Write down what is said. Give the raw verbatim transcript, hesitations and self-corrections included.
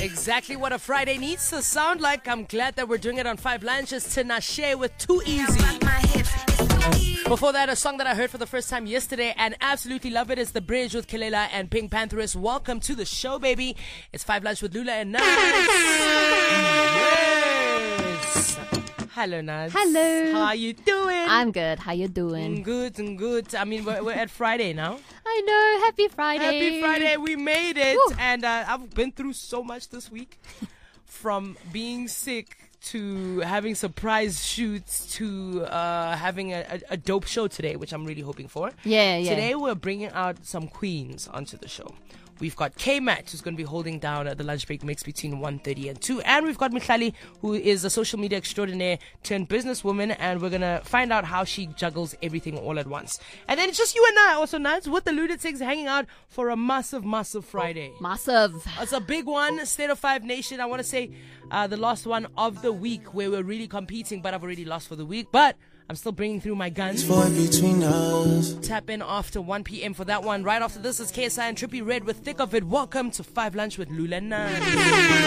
Exactly what a Friday needs to sound like. I'm glad that we're doing it on Five Lunches. Tinashe with Too Easy. Before that, a song that I heard for the first time yesterday and absolutely love it is The Bridge with Kelela and Pink Pantheress. Welcome to the show, baby. It's Five Lunch with Lula and Naz. Yes. Hello, Naz. Hello. How are you doing? I'm good. How you doing? Mm, good and good. I mean, we're, we're at Friday now. I know. Happy Friday. Happy Friday. We made it. Woo. And uh, I've been through so much this week. From being sick to having surprise shoots to uh, having a, a, a dope show today, which I'm really hoping for. Yeah, yeah. Today we're bringing out some queens onto the show. We've got K-Matt, who's going to be holding down uh, the lunch break mix between one thirty and two. And we've got Mihlali, who is a social media extraordinaire turned businesswoman. And we're going to find out how she juggles everything all at once. And then it's just you and I also, Naz, with the Lunatics hanging out for a massive, massive Friday. Massive. It's a big one. State of Five Nation. I want to say uh, the last one of the week where we're really competing, but I've already lost for the week. But I'm still bringing through my guns. Between us. Tap in after one p.m. for that one. Right after this is K S I and Trippie Redd with Thick of It. Welcome to Five Lunch with Lula and Naz.